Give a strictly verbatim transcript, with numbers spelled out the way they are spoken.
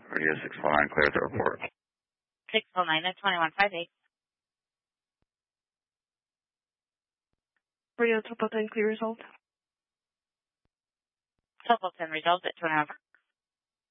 Radio six four nine, clear the report. six four nine at twenty-one fifty-eight. Radio Templeton, clear result. Templeton result at two and a half.